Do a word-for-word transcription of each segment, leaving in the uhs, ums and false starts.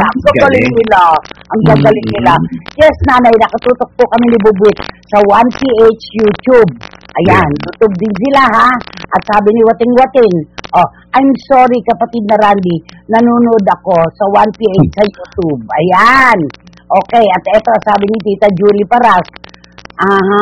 ang gagaling galing. nila. Ang gagaling Mm. nila. Yes, nanay, nakatutok po kami ni Bubuit sa one P H YouTube. Ayan, YouTube din sila ha. At sabi ni Wating Wating, oh, I'm sorry kapatid na Randy, nanonood ako sa one P H sa YouTube. Ayan. Okay, at eto sabi ni Tita Julie Paras. Aha.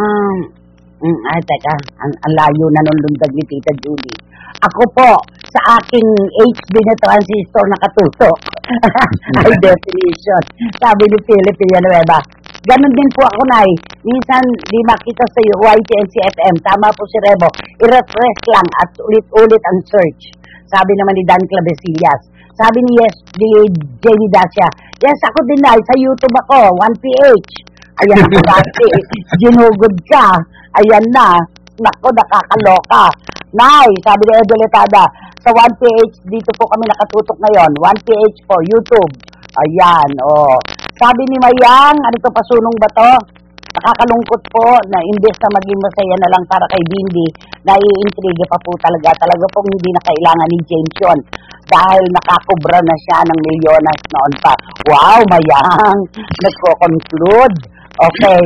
Mm, ay, teka, ang, ang layo na nung lundag ni Tita Julie. Ako po, sa aking H D na transistor nakatutok. Ay, definition. Sabi ni Philip Villanueva. Ganon din po ako, Nay. Minsan, di makita sa Y T N C F M. Tama po si Rebo. I-refresh lang at ulit-ulit ang search. Sabi naman ni Dan Clavesillas. Sabi ni Yes, di Jamie Dacia. Yes, ako din, Nay. Sa YouTube ako, one P H. Ayan ako dati. Ginugod ka. Ayan na. Nako, nakakaloka. Nay, sabi ni Edo Letada, sa one P H, dito po kami nakatutok ngayon. one P H po, YouTube. Ayan, oh. Sabi ni Mayang, ano to, pasunong ba to? Nakakalungkot po na imbes na maging masaya na lang para kay Bindi, naiintriga pa po talaga. Talaga pong hindi na kailangan ni James yun. Dahil nakakubra na siya ng milyonas noon pa. Wow, Mayang! Nagko-conclude. Okay.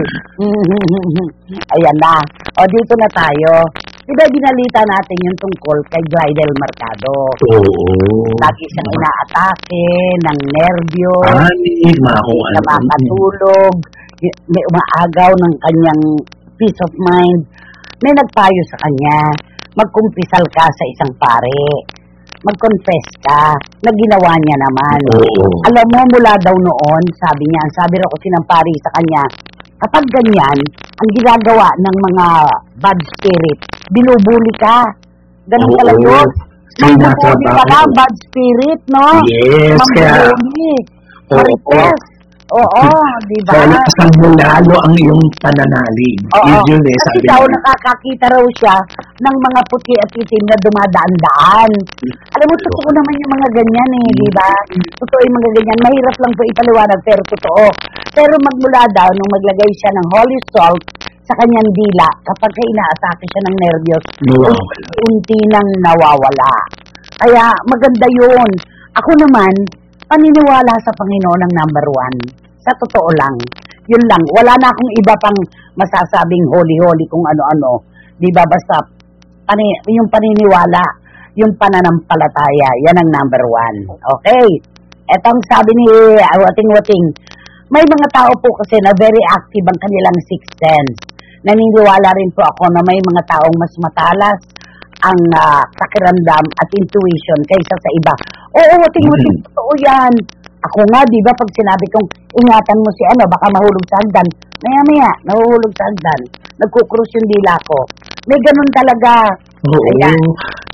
Ayan na. O, dito na tayo. Diba binalita natin yung tungkol kay Glidel Mercado? Oo. Lagi siyang inaatake ng nervyo. Panik, mga kung Hindi ano. na makatulog. May umaagaw ng kanyang peace of mind. May nagpayo sa kanya. Magkumpisal ka sa isang pare. Mag-confess ka na ginawa niya naman. Oo. Alam mo, mula daw noon, sabi niya, sabi raw kasi ng pari sa kanya, kapag ganyan, ang ginagawa ng mga bad spirit, binubuli ka. Ganun Oo. pala yun. Magbubuli Sinasabaw. ka lang, bad spirit, no? Yes, kaya- Mambubuli. Oo. Marites. Oo, di ba? Kaya nakasal mo lalo ang iyong pananalig. Oo. Yun yun eh, Kasi sabi daw niya. nakakakita raw siya ng mga puti at itim na dumadaan-daan. Alam mo, totoo naman yung mga ganyan eh, di ba? Totoo yung mga ganyan. Mahirap lang po ipaliwanag, pero totoo. Pero magmula daw, nung maglagay siya ng holy salt sa kanyang dila, kapag ka inaatake siya ng nervyos, Nawawala. unti nang nawawala. Kaya maganda yun. Ako naman, paniniwala sa Panginoon ang number one. Sa totoo lang. Yun lang. Wala na akong iba pang masasabing holy-holy kung ano-ano. Di ba? Basta pani, yung paniniwala, yung pananampalataya, yan ang number one. Okay. Etong sabi ni uh, Wating-Wating, may mga tao po kasi na very active ang kanilang sixth sense. Naniniwala rin po ako na may mga taong mas matalas ang uh, pakiramdam at intuition kaysa sa iba. Oo, Wating-Wating, Mm-hmm. totoo yan. Ako nga, di ba, pag sinabi kong ingatan mo si ano, baka mahulog sa hagdan. Maya-maya, nahuhulog sa hagdan. Nagkukrus yung dila ko. May ganun talaga. Oo. Ayan.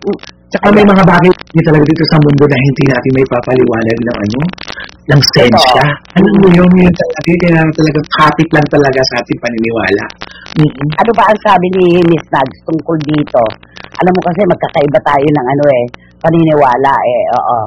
Tsaka may mga bagay hindi talaga dito sa mundo na hindi natin may papaliwanag ng ano, ng sensya. Alam mo yun, yun talaga, kaya talaga kapit lang talaga sa ating paniniwala. Mm-hmm. Ano ba ang sabi ni Miss Nags tungkol dito? Alam mo kasi magkakaiba tayo ng ano eh, paniniwala eh, oo.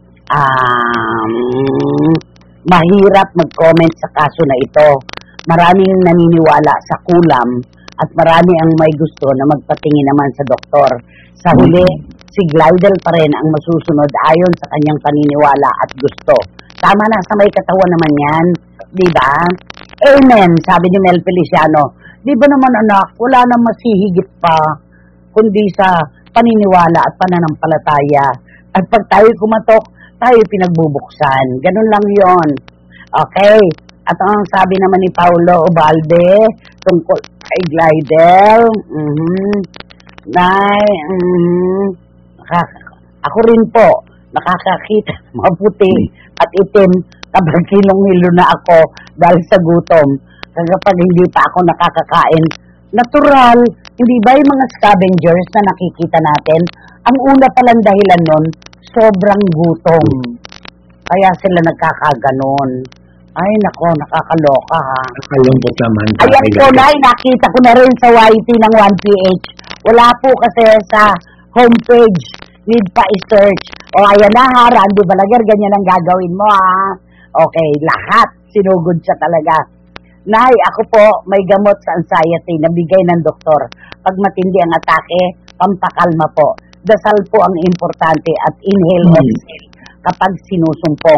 Um, mahirap mag-comment sa kaso na ito. Maraming naniniwala sa kulam at marami ang may gusto na magpatingin naman sa doktor. Sa huli, si Glidel pa rin ang masusunod ayon sa kanyang paniniwala at gusto. Tama na, sa may katawan naman yan. Di ba? Amen, sabi ni Mel Feliciano. Di ba naman anak, wala nang masihigit pa kundi sa paniniwala at pananampalataya. At pag tayo kumatok, tayo pinagbubuksan. Ganun lang yon. Okay. At ang sabi naman ni Paulo Ubalde tungkol kay Glidel, mm-hmm, Nay, mm, ako rin po, nakakakita maputi at itim kapag kilong-hilo na ako dahil sa gutom. Kapag hindi pa ako nakakakain, natural, hindi ba yung mga scavengers na nakikita natin, ang una palang dahilan nun, sobrang gutom. Kaya sila nagkakaganon. Ay, nako, nakakaloka ha. Nakalungkot naman. Ayan po, Nay, nakita ko na rin sa Y T ng one P H. Wala po kasi sa homepage. Need pa i-search. O, ayan na ha, Randy Balaguer, ganyan ang gagawin mo ha. Okay, lahat. Sinugod siya talaga. Nay, ako po, may gamot sa anxiety na bigay ng doktor. Pag matindi ang atake, pampakalma po. Dasal po ang importante at inhale, Hmm. exhale kapag sinusumpong.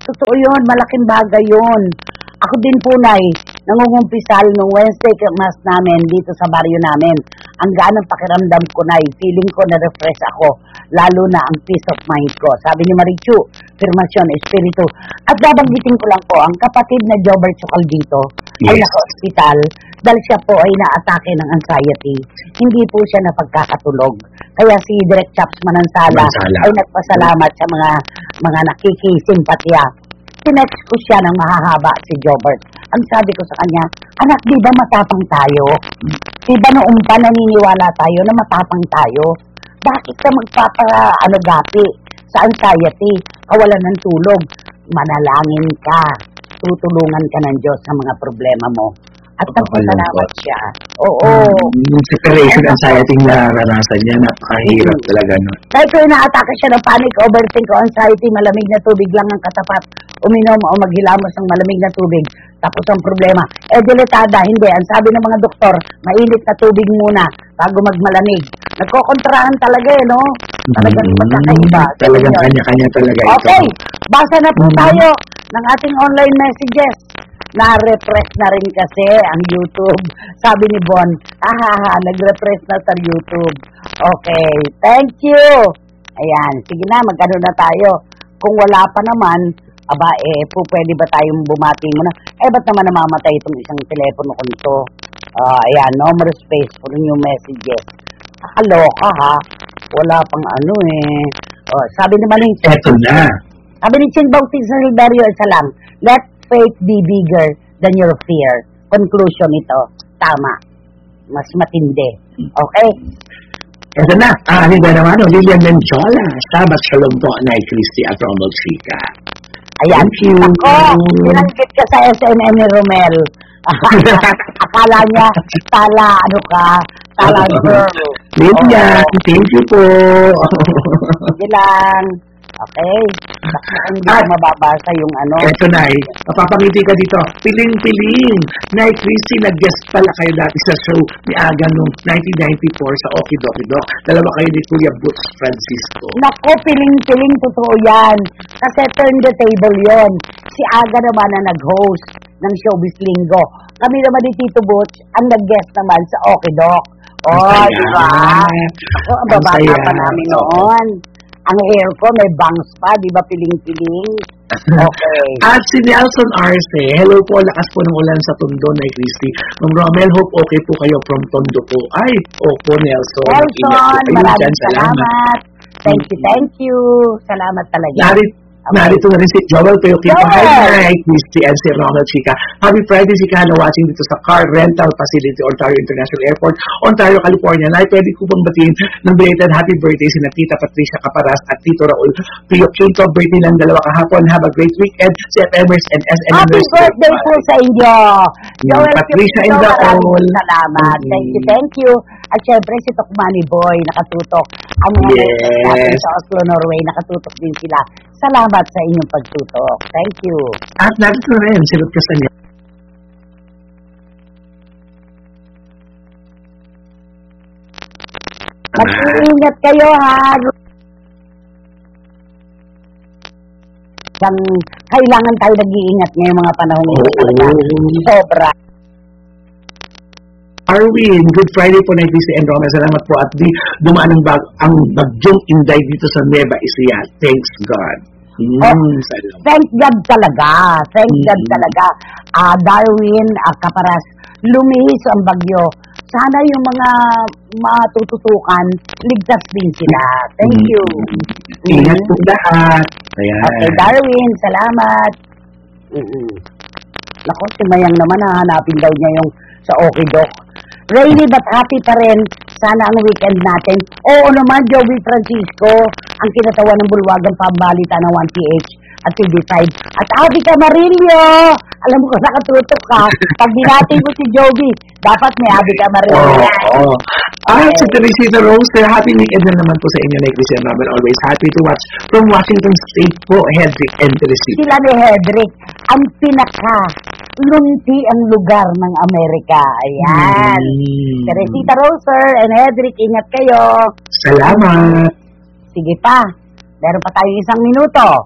Totoo yun, malaking bagay yun. Ako din po, Nay, nangungumpisal nung Wednesday mass namin dito sa baryo namin. Ang ganang pakiramdam ko, Nay, feeling ko na-refresh ako, lalo na ang peace of mind ko. Sabi ni Marichu, firmasyon, espiritu. At babanggitin ko lang po, ang kapatid na Jobert Sokal dito ay Yes. naka-hospital dahil siya po ay naatake ng anxiety. Hindi po siya napagkakatulog. Kaya si Direk Chaps Manansala Manansala. ay nagpasalamat sa mga mga nakikisimpatya. Sinext ko siya ng mahahaba si Jobert. Ang sabi ko sa kanya, anak, di ba matapang tayo? Di ba noong pa naniniwala tayo na matapang tayo? Bakit ka magpapa, ano, gapi sa anxiety? Kawalan ng tulog. Manalangin ka. Tutulungan ka ng Diyos sa mga problema mo. At nagpasalamat siya. Oo. Yung separation anxiety na naranasan niya, napakahirap talaga. No? Kahit kung inaatake siya ng panic, overthink o anxiety, malamig na tubig lang ang katapat. Uminom o maghilamos ng malamig na tubig. Tapos ang problema, eh diletada, hindi. Ang sabi ng mga doktor, mainit na tubig muna bago magmalamig. Nagkokontrahan talaga eh, no? Talagang Mm, magkakaiba. Talagang Ganun. kanya-kanya talaga ito. Okay, basa na po Mhm. tayo ng ating online messages. Na-refresh na rin kasi ang YouTube. Sabi ni Bon, ahaha, nag-refresh na sa YouTube. Okay, thank you. Ayan, sige na, magkano na tayo. Kung wala pa naman, aba eh, po pwede ba tayong bumati muna? Eh, ba't naman namamatay itong isang telepono ko nito? Ah, ayan, no more space for new messages. Nakaloka ha. Wala pang ano eh. Oh, sabi naman ni Eto na. Sabi ni Chin Bautista Silverio, isa lang. Let faith be bigger than your fear. Conclusion ito. Tama. Mas matindi. Okay? Eto na. Ah, hindi naman. Oh, Lilian Menchola. Sabat Shalom po, Nay Christy at Ronald Chica. Ayan. Thank you. Ako, binanggit ka sa S M M ni Romel. Akala niya, tala, ano ka, tala girl. Lilian, Oo. thank you po. Sige lang. Okay? Baka hindi ko mababasa yung ano. Eto, Nay. Mapapangiti ka dito. Piling-piling. Nay Christy, nag-guest pala kayo dati sa show ni Aga noong nineteen ninety-four sa Okidokido. Dalawa kayo ni Kuya Butch Francisco. Nako, piling-piling, totoo yan. Kasi turn the table yon. Si Aga naman na nag-host ng Showbiz Linggo. Kami naman ni Tito Butch ang nag-guest naman sa Okidok. Ang Oh, saya. di ba? Ako, ang Ang babata saya. pa namin noon. Ang hair ko may bangs pa, di ba piling-piling? Okay. At si Nelson Arce, hello po, lakas po ng ulan sa Tondo, Nay Christy. Ma'am Romel, hope okay po kayo from Tondo po. Ay, opo, Nelson. Nelson, Ingat po kayo maraming dyan. salamat. Thank you, thank you. Salamat talaga. Narit, Okay. narito na rin si Joel Teoquito. Joel! Hi, Nay Christy and si Ronald Chica. Happy Friday si Kahana watching dito sa Car Rental Facility, Ontario International Airport, Ontario, California. Nay, pwede ko bang batiin ng belated happy birthday si Tita Patricia Caparas at Tito Raul Teoquito. Birthday ng dalawa kahapon. Have a great weekend. Si F M S and S N M. Happy birthday po sa inyo. Yung Joel Patricia Quintino, and the maraming all. salamat. Mm. Thank you, thank you. At syempre si Tokmani Boy, nakatutok. Ang mga Yes. natin sa Oslo, Norway, nakatutok din sila. Salamat sa inyong pagtutok. Thank you. At narito na rin, silot ka sa inyo. Mag-iingat kayo, ha? Bang, kailangan tayo nag-iingat ngayong mga panahon ito talaga. Sobra. Arwin, Good Friday po, Nay Christy and Roma. Salamat po at di dumaan ang, bag, ang bagyong Inday dito sa Nueva Ecija. Thanks God. Mm, Oh. salamat. Thank God talaga. Thank God Mhm. talaga. Ah, Darwin, ah, Caparas, lumihis ang bagyo. Sana yung mga matututukan, ligtas din sila. Thank Mhm. you. Ingat Mhm. po lahat. Ayan. Okay, Darwin, salamat. Mm-mm. Naku, si Mayang naman, hahanapin daw niya yung sa Okidok. Rainy but happy pa rin. Sana ang weekend natin. Oo naman, Joey Francisco, ang kinatawa ng bulwagang pambalita ng one P H at T V five. At Avi Camarillo, alam mo ko nakatutok ka. Pag binati mo si Joey, dapat may Avi Camarillo. Oo. Oh, Ah, si Teresita Rose, happy weekend na naman po sa inyo, Nay Christy and Roma. Always happy to watch from Washington State po, Hedrick and Teresita. Sila ni Hedrick, ang pinaka lunti ang lugar ng Amerika. Ayan. Mm. Teresita Roser and Hedrick, ingat kayo. Salamat. Sige pa. Meron pa tayong isang minuto.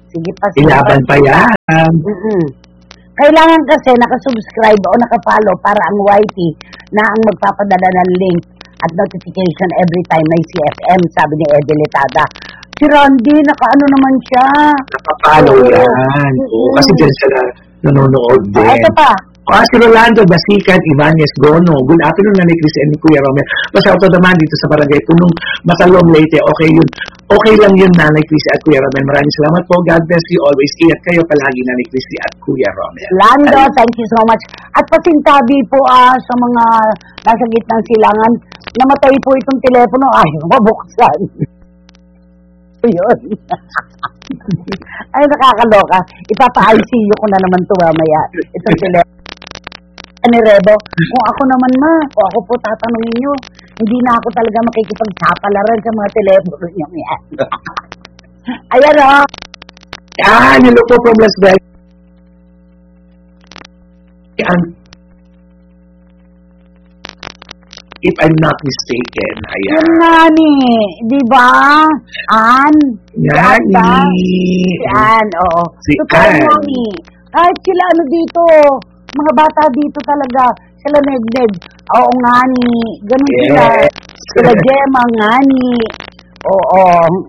Sige pa. Ilaban pa yan. Mm-mm. Kailangan kasi nakasubscribe o nakapollow para ang Y T na ang magpapadala ng link at notification every time may C F M, sabi ni Edelitada. Si Randy, nakaano naman siya. Nakapalo yan. Oo, kasi dyan sila nanonood din. Ah, ito pa. Ah, si Rolando Basican Ibanez Gono. Good afternoon, Nanay Chris and Kuya Romel. Basta ito naman dito sa Barangay Punong Matalom, Leyte. Okay yun. Okay lang yun, Nanay Chris at Kuya Romel. Maraming salamat po. God bless you always. Ingat kayo palagi, Nanay Chris at Kuya Romel. Lando, thank you so much. At pasintabi po ah, sa mga nasa gitnang silangan, namatay po itong telepono. Ay, mabuksan. Yun. Ay, nakakaloka. Ipapa-I C U ko na naman ito mamaya. Itong telepono. Ni Rebo, kung ako naman ma, kung ako po tatanungin nyo, hindi na ako talaga makikipagsapalaran sa mga telepono nyo yan. Ayan o. Yan, hello po from Las Vegas. Yan. If I'm not mistaken, ayan. Yan nga ni, di ba? An? Yan ni. Si An, oo. Si Totoo Ann. nga ni. Kahit sila ano dito, mga bata dito talaga, sila neg-neg. Oo nga ni, ganun Yes. sila. Sila Gemma nga ni. Oo.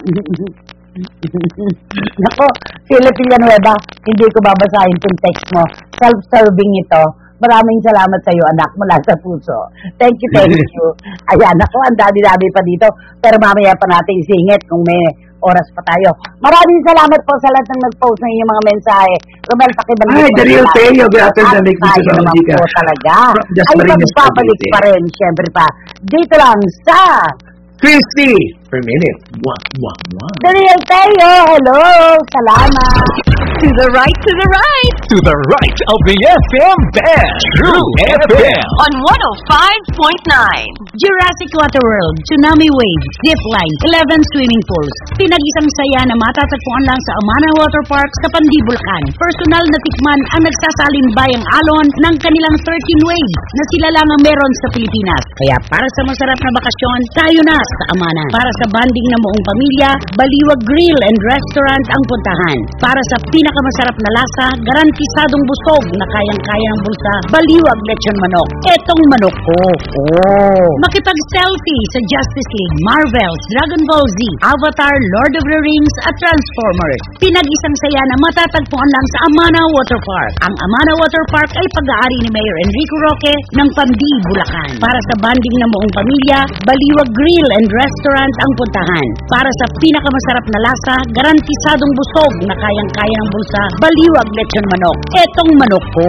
Nako, sila Villanueva, hindi ko babasahin itong text mo. Self-serving ito. Maraming salamat sa iyo, anak, mula sa puso. Thank you, thank you. Ayan, ako, ang dami-dami pa dito. Pero mamaya pa natin isingit kung may oras pa tayo. Maraming salamat po sa lahat ng nag-post ng inyong mga mensahe. Romel, pakibanggit Ay, mo Daryl sila. Teo, good afternoon, Nanay Chris Tayo at naman Kuya po talaga. Just Ay, Marinas magpapalik Cavite. pa rin, syempre pa. Dito lang sa Christy, per minute. Wah, wah, wah. Daryl Teo. Hello, salamat. To the right, to the right. To the right of the F M band. True F M. On one oh five point nine. Jurassic Water World, Tsunami Wave, Zipline, eleven swimming pools. Pinag-isang saya na matatagpuan lang sa Amana Water Park sa Pandi, Bulacan. Personal na tikman ang nagsasalimbay ang alon ng kanilang thirteen waves na sila lang ang meron sa Pilipinas. Kaya para sa masarap na bakasyon, tayo na sa Amana. Para sa banding na buong pamilya, Baliwag Grill and Restaurant ang puntahan. Para sa pinakamasarap na lasa, garantisadong busog na kayang-kaya ng bulsa, Baliwag Lechon Manok. Etong manok ko. Oh! Makipag-selfie sa Justice League, Marvels, Dragon Ball Z, Avatar, Lord of the Rings at Transformers. Pinag-isang saya na matatagpuan lang sa Amana Water Park. Ang Amana Water Park ay pag-aari ni Mayor Enrico Roque ng Pandi, Bulacan. Para sa banding na buong pamilya, Baliwag Grill and Restaurant ang puntahan. Para sa pinakamasarap na lasa, garantisadong busog na kayang-kaya ng bulsa, Baliwag Lechon Manok. Etong manok ko.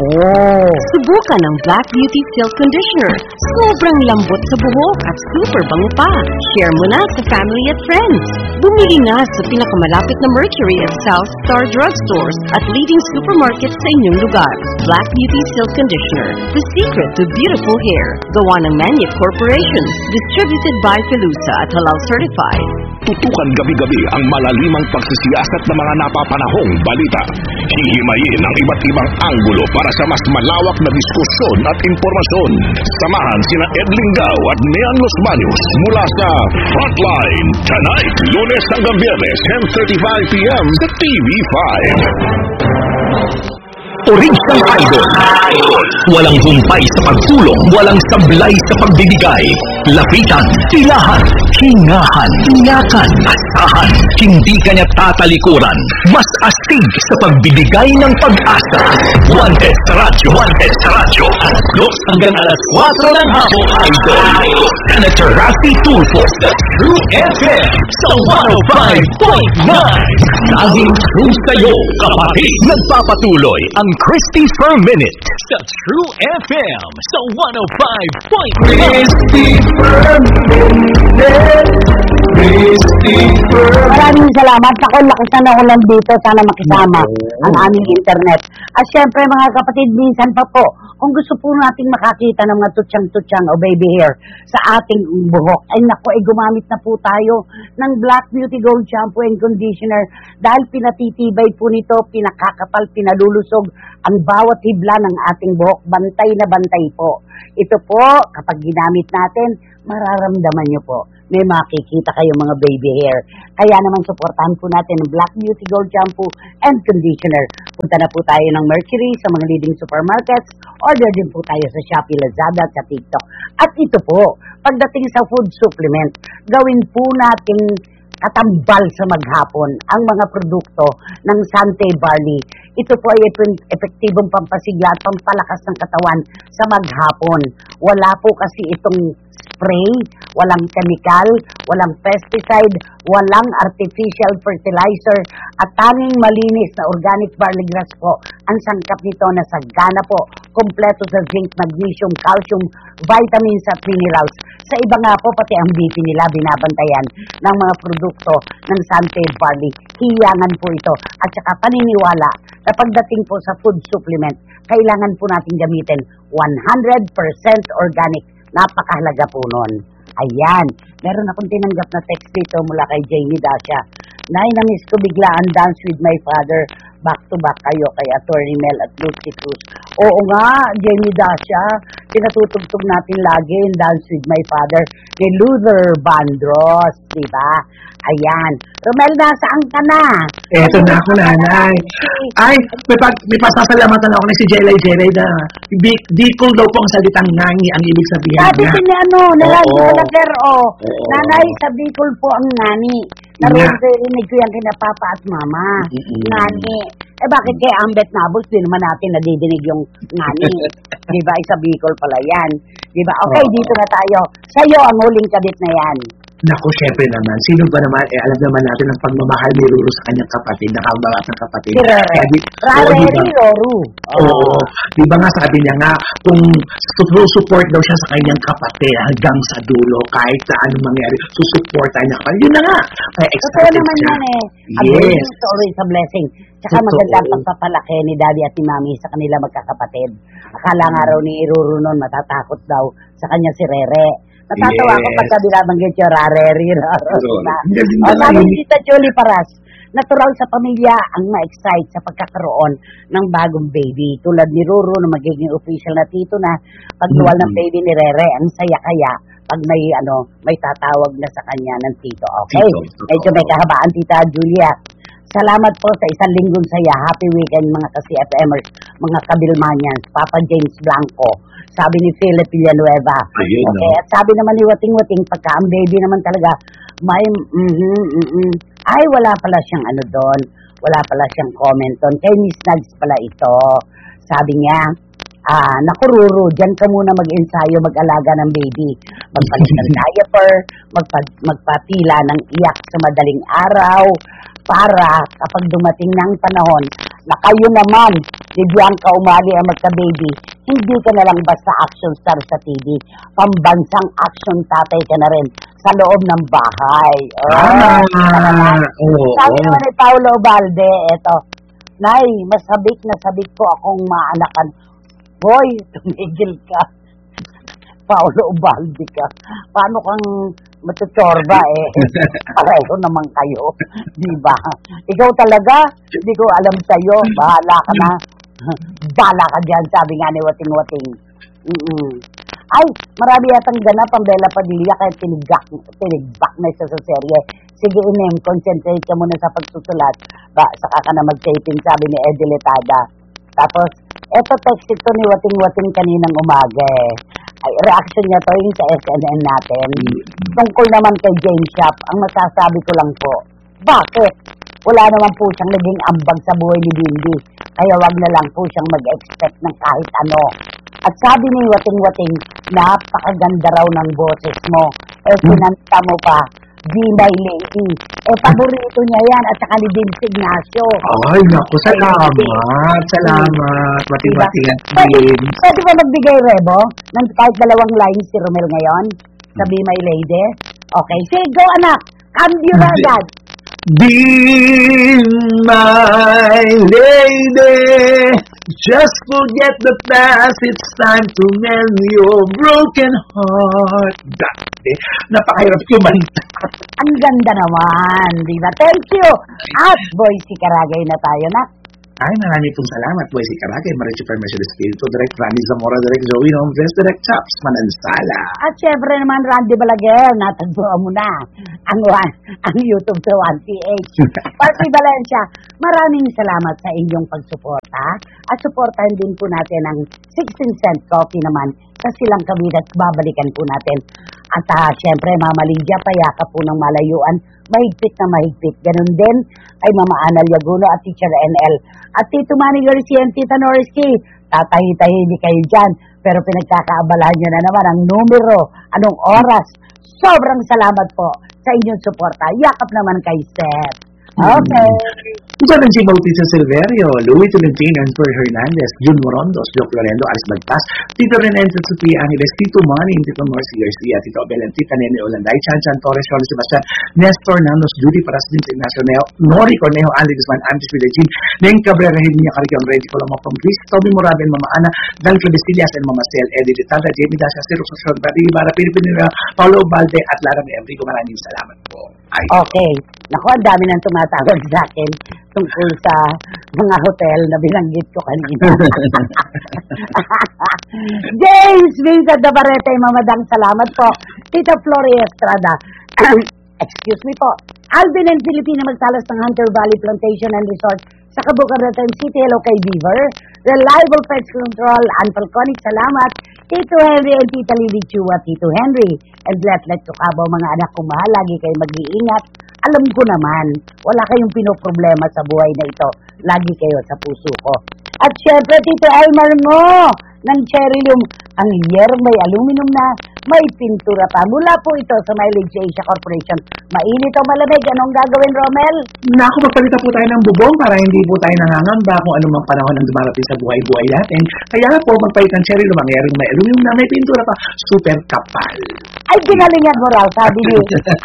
Oh! Subukan ang Black Beauty Silk Conditioner. Sobrang lambot sa buhok at super bango pa. Share mo na sa family at friends. Bumili na sa pinakamalapit na Mercury at South Star Drugstores at leading supermarkets sa inyong lugar. Black Beauty Silk Conditioner. The secret to beautiful hair. Gawa ng Maniac Corporation. Distributed by Felusa at Halal Certified. Tutukan gabi-gabi ang malalimang pagsisiyasat ng mga napapanahong balita. Hihimayin ang iba't ibang anggulo para sa mas malawak na diskusyon at impormasyon. Samahan sina Ed Lingao at Nean Los Baños mula sa Frontline. Tonight, Lunes hanggang Biyernes, ten thirty-five p m sa T V five. Original Idol. Walang humpay sa pagtulong, walang sablay sa pagbibigay. Lapitan, tilahan, hingahan, inyakan, asahan. Hindi kanya tatalikuran. Mas astig sa pagbibigay ng pag-asa. Wanted sa radyo, wanted sa radyo. Alas dos hanggang alas kwatro ng hapon. Idol. Senator Rafi Tulfo sa True F M sa one oh five point nine. Laging true sa'yo, kapatid. Nagpapatuloy ang Christy Per Minute sa True F M sa one oh five point nine. Christy Per Minute. Christy Per Maraming salamat. Ako, lakas na ako lang dito. Sana makisama ang aming internet. At syempre, mga kapatid, minsan pa po, kung gusto po nating makakita ng mga tutsang-tutsang o baby hair sa ating buhok, ay naku, ay gumamit na po tayo ng Black Beauty Gold Shampoo and Conditioner dahil pinatitibay po nito, pinakakapal, pinalulusog ang bawat hibla ng ating buhok. Bantay na bantay po. Ito po, kapag ginamit natin, mararamdaman nyo po may makikita kayong mga baby hair. Kaya naman supportahan po natin ang Black Beauty Gold Shampoo and Conditioner. Punta na po tayo ng Mercury sa mga leading supermarkets. Order din po tayo sa Shopee, Lazada at sa TikTok. At ito po, pagdating sa food supplement, gawin po natin katambal sa maghapon ang mga produkto ng Sante Barley. Ito po ay epektibong pampasigla at pampalakas ng katawan sa maghapon. Wala po kasi itong spray, walang chemical, walang pesticide, walang artificial fertilizer, at tanging malinis na organic barley grass po ang sangkap nito na sagana po, kompleto sa zinc, magnesium, calcium, vitamins at minerals. Sa iba nga po, pati ang B P nila binabantayan ng mga produkto ng Sante Barley. Hiyangan po ito. At saka paniniwala na pagdating po sa food supplement, kailangan po natin gamitin one hundred percent organic. Napakahalaga po nun. Ayan. Meron akong tinanggap na text dito mula kay Jamie Dasha. Nay, namiss ko bigla ang Dance with My Father. Back to back kayo kay Attorney Mel at Lucy Cruz. Oo nga, Jamie Dasha. Pinatutugtog natin lagi yung Dance with My Father ni Luther Vandross. Diba? Ayan. Romel, nasaan ka na? Eto na ako, nanay. Ay, may, pag, may pasasalamatan ako na si Jelay Jelay na di, di ko daw po ang salitang nangi ang ibig sabihin Sabi niya. ko ni ano, nalagi Oo. ko na pero, oh. Oo. Nanay, sa Bicol po ang nani. Narinig ko yan kina Papa at Mama. Mm-mm. Nani. Eh bakit kay Ambet Nabos, di naman natin nadidinig yung nani. Di ba? Sa Bicol pala yan. Di ba? Okay, Oo. dito na tayo. Sa'yo ang huling kabit na yan. Naku, syempre naman. Sino ba naman, eh, alam naman natin ang pagmamahal ni Ruru sa kanyang kapatid, nakabalat ng kapatid. Si Rere. Kaya di- oo, Rare di ba? Roru. Oo. Di ba nga sabi niya nga, kung support daw siya sa kanyang kapatid hanggang sa dulo, kahit sa anong mangyari, susuportahan niya kapatid. Yun na nga. Kaya Totoo excited naman siya. yan eh. A Yes. blessing is always a blessing. Tsaka Totoo. maganda ang pagpapalaki ni Daddy at ni Mami sa kanila magkakapatid. Akala nga raw ni Iruru noon matatakot daw sa kanya si Rere. Natatawa Yes. ko pagka binabanggit yung Rareri. True. Galing O na sabi yun. ni Tita Jolie Paras, natural sa pamilya ang ma-excite sa pagkakaroon ng bagong baby. Tulad ni Ruru na magiging official na tito na pagtuwal ng Mhm. baby ni Rere, ang saya kaya pag may ano may tatawag na sa kanya ng tito. Okay, Tito, totoo. medyo may kahabaan, Tita Julia. Salamat po sa isang linggong saya. Happy weekend mga ka-C F Mers, mga kabilmanyans, Papa James Blanco. Sabi ni Philip Villanueva. Ayun, Okay, no? at sabi naman ni Wating Wating, pagka ang baby naman talaga, may, mhm, mhm. Ay, wala pala siyang ano doon. Wala pala siyang comment doon. Kay Miss Nads pala ito. Sabi niya, ah, naku Ruru, dyan ka muna mag-ensayo, mag-alaga ng baby. Magpalit ng diaper, magpa- magpatila ng iyak sa madaling araw, para kapag dumating ng panahon na kayo naman, si Bianca Umali ang magka-baby, hindi ka na lang basta action star sa T V. Pambansang action tatay ka na rin sa loob ng bahay. Ah, Ah, oo. sabi naman ni Paolo Balde, eto, Nay, masabik na sabik ko akong maanakan. Boy, tumigil ka. Paolo Ubaldi ka. Paano kang matutorba eh? Pareho naman kayo. Di ba? Ikaw talaga, hindi ko alam sa'yo. Bahala ka na. Bahala ka dyan, sabi nga ni Wating Wating. Mm-mm. Ay, marami yatang ganap ang Bella Padilla kahit tinigak, tinigbak na isa sa serye. Sige, Inem, concentrate ka muna sa pagsusulat. Ba, saka ka na mag-taping, sabi ni Eddie Letada. Tapos, eto text ito ni Wating Wating kaninang umaga eh. Ay, reaction niya to yung sa S N N natin. Tungkol naman kay James Shop, ang masasabi ko lang po, bakit? Wala naman po siyang naging ambag sa buhay ni Bimbi. Kaya wag na lang po siyang mag-expect ng kahit ano. At sabi ni Wating Wating, napakaganda raw ng boses mo. Eh, sinanta mo pa, Be My Lady. Eh, paborito niya yan at saka ni Vince Ignacio. Ay, naku, salamat. Salamat. Mati-mati at James. Pwede ba magbigay rebo ng kahit dalawang lines si Romel ngayon? Sa Be My Lady? Okay, sige, go anak. Cambio na agad. Be my lady, just forget the past, it's time to mend your broken heart. Dati, napakahirap kumanta. Ang ganda naman, di ba? Thank you. At boy, si Karagay na tayo na. Ay, marami pong salamat po si Karagay, Marichu Permission Espiritu, Direct Randy Zamora, Direct Joey Homeless, Direct Chops, Manansala. At syempre naman, Randy Balaguer, natagpuan mo na ang, one- ang YouTube sa one P H. Party Valencia, maraming salamat sa inyong pagsuporta at suportahan din po natin ang sixteen cent coffee naman sa Silang Cavite at babalikan po natin. At uh, syempre, Mama Lydia, payaka po ng malayuan, mahigpit na mahigpit. Ganun din ay Mama Ana Liaguno at Teacher N L. At Tito Manny Garcia and Tita Norisky, tatahi-tahi ni kayo dyan. Pero pinagkakaabalahan nyo na naman ang numero, anong oras. Sobrang salamat po sa inyong suporta. Yakap naman kay Seth. Okay. Ito rin si Bautista Silverio, Louis Tolentino, Anfer Hernandez, Jun Morondos, Joe Florendo, Aris Bagtas, Tito Renenzo Sofia Angeles, Tito Manny, Tito Marcy Garcia, Tito Abel, Tita Nene Olanday, Chan Chan Torres, Charles Sebastian, Nestor Nanos, Judy Parasdin, Ignacio Neo, Nori Cornejo, Andy Guzman, Antis Videjin, Neng Cabrera, Hidinya Carion, Reggie Coloma Pangris, Tommy Moraben, Mama Ana, Dan Clavesillas, and Mama Cel, Eddie Tanda, Jamie Dasha, Sir Rosasyon, Barry Ibarra, Pilipinera, Paulo Balde, at Lara ni Enrico. Maraming salamat po. Ay. Okay. Naku, ang dami nang tumatawag sa akin tungkol sa mga hotel na binanggit ko kanina. James Vincent Navarrete, Mamadang, salamat po. Tita Floria Estrada, excuse me po. Alvin and Filipina magsalas ng Hunter Valley Plantation and Resort sa Cabucaratan City. Hello kay Beaver. Reliable Pest Control, Ann Falconic, salamat. Tito Henry and Tita Lily Chua, Tito Henry. And let let to Cabo, mga anak ko mahal, lagi kayo mag-iingat. Alam ko naman, wala kayong pinoproblema sa buhay na ito. Lagi kayo sa puso ko. At syempre, Tito Elmer mo, ng Cherrylium, ang hiyerong may aluminum na, may pintura pa. Mula po ito sa Mileage Asia Corporation. Mainit o malamig, anong gagawin, Romel? Naku, magpalita po tayo ng bubong para hindi po tayo nangangamba kung anumang panahon ang dumarating sa buhay-buhay natin. Kaya po, magpalit ng Cherrylium, ang hiyerong may aluminum na, may pintura pa, super kapal. Ay, ginalingan mo raw, sabi ni...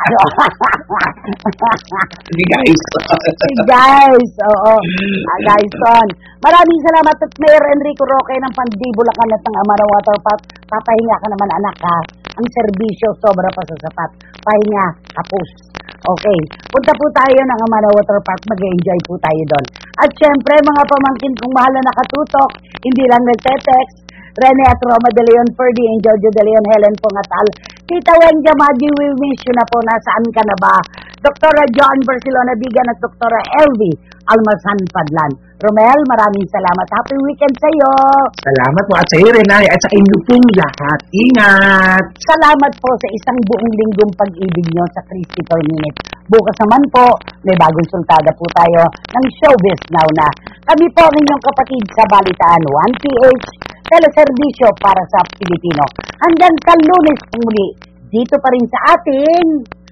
Sige guys. Si guys, oo. Ah, guys, son. Maraming salamat at Mayor Enrico Roque ng Pandibulacan at ng Amara Water Park. Papahinga ka naman, anak, ha. Ang serbisyo sobra pa sa sapat. Pahinga, tapos. Okay. Punta po tayo ng Amara Water Park. Mag-enjoy po tayo doon. At syempre, mga pamangkin kong mahal na nakatutok, hindi lang nagte-text, Rene at Roma de Leon, Ferdy, and Jojo de Leon, Helen Pongatal, Tita Wenja Maggi, we miss you na po. Nasaan ka na ba? Doktora John Barcelona Bigan at Doktora Elvie Almasan Padlan. Romel, maraming salamat. Happy weekend sa iyo. Salamat po at sa iyo, Renay, at sa inyo pong lahat. Ingat! Salamat po sa isang buong linggong pag-ibig nyo sa Christy per Minute. Bukas naman po, may bagong sultada po tayo ng Showbiz Now na. Kami po ang inyong kapatid sa Balitaan one P H, teleserbisyo para sa Pilipino. Hanggang sa Lunes muli, dito pa rin sa ating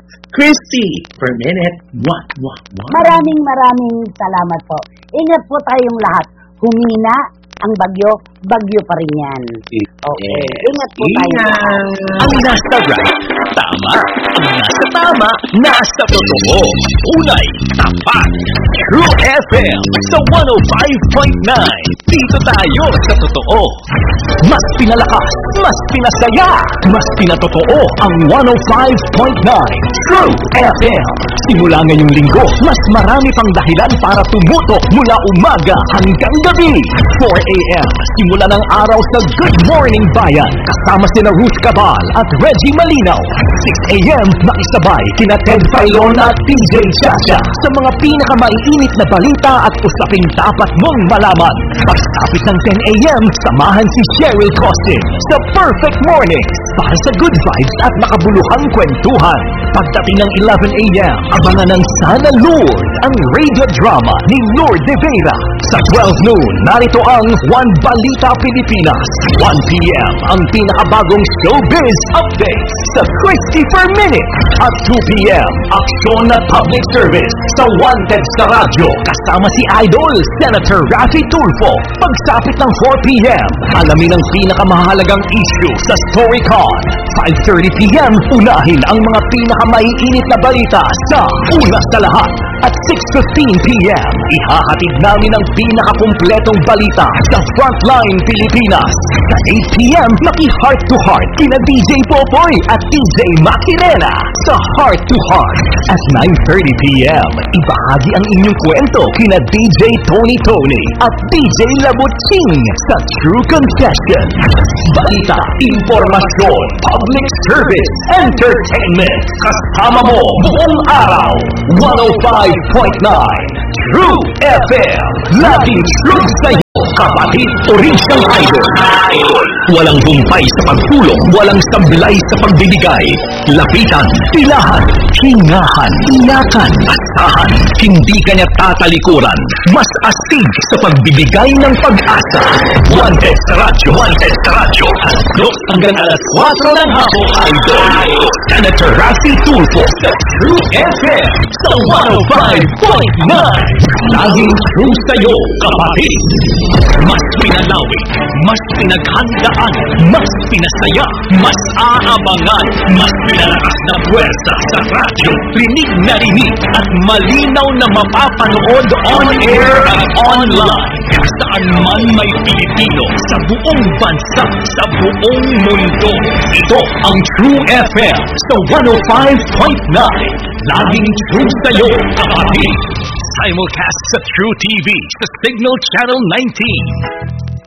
Christy per Minute. Mwah, mwah, mwah. maraming maraming salamat po. Ingat po tayong lahat. Humina ang bagyo, bagyo pa rin yan. Okay. Ingat po tayo. Ingat! Ang nasa right, tama. Ang nasa tama, nasa totoo. Tunay, tapat. True F M sa one oh five point nine. Dito tayo sa totoo. Mas pinalakas, mas pinasaya, mas pinatotoo ang one oh five point nine. True F M. Simula ngayong linggo, mas marami pang dahilan para tumutok mula umaga hanggang gabi. four a.m. Simula ng araw sa Good Morning Bayan. Kasama sina Ruth Cabal at Reggie Malinaw. six a.m. Makisabay kina Ted Filon at T J Chacha sa mga pinakamaiinit na balita at usaping dapat mong malaman. Pagkatapos ng ten a.m. samahan si Cheryl Costin sa Perfect Mornings para sa good vibes at makabuluhang kwentuhan. Pagdating ng eleven a.m. abangan ng Sana Lord ang radio drama ni Lord De Vera. Sa twelve noon, narito ang One Balita Pilipinas. one p.m. ang pinakabagong showbiz updates sa Christy per Minute. At two p.m. aksyon at public service sa Wanted sa Radyo. Kasama si Idol, Senator Raffy Tulfo. Pagsapit ng four p.m. alamin ang pinakamahalagang issue sa StoryCon. five thirty p.m. unahin ang mga pinakamaiinit na balita sa Una sa Lahat. At six fifteen p m, ihahatid namin ang pinakakumpletong balita sa Frontline Pilipinas. Sa eight p m, maki-heart to heart kina D J Popoy at D J Makinena sa Heart to Heart. At nine thirty p m, ibahagi ang inyong kwento kina D J Tony Tony at D J Labuching sa True Confession. Balita, impormasyon, public service, entertainment. Kasama mo buong araw. one oh five point nine True F M. Laging true sa'yo, kapatid Orinsyang Idol. Walang humpay sa pagtulong, walang sablay sa pagbibigay. Lapitan, tilahan, hingahan, iyakan, asahan. Hindi kanya tatalikuran. Mas astig sa pagbibigay ng pag-asa. Wanted sa radyo, wanted sa radyo. Hanggang hanggang alas kwatro ng hapon, Idol. Senator Rafi Tulfo sa True F M sa one oh five point nine. Laging true sa'yo, kapatid. Mas pinalawig, mas pinaghandaan, mas pinasaya, mas aabangan, mas pinalakas na puwersa sa radyo. Rinig na rinig at malinaw na mapapanood on-air at online. Saan man may Pilipino sa buong bansa, sa buong mundo. Ito ang True F M sa one oh five point nine. Laging true sa'yo, kapatid. Simulcast sa True T V sa Signal Channel nineteen.